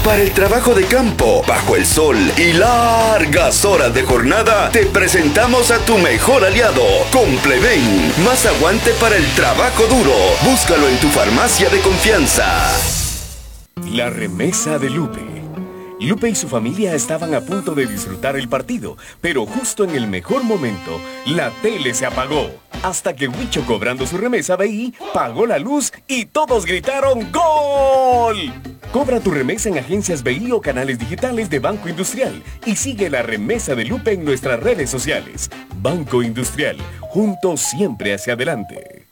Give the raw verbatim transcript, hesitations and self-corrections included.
Para el trabajo de campo, bajo el sol y largas horas de jornada, te presentamos a tu mejor aliado, Compleven. Más aguante para el trabajo duro. Búscalo en tu farmacia de confianza. La remesa de Lupe. Lupe y su familia estaban a punto de disfrutar el partido, pero justo en el mejor momento, la tele se apagó. Hasta que Huicho, cobrando su remesa B I, pagó la luz y todos gritaron ¡Gol! Cobra tu remesa en agencias B I o canales digitales de Banco Industrial y sigue la remesa de Lupe en nuestras redes sociales. Banco Industrial, juntos siempre hacia adelante.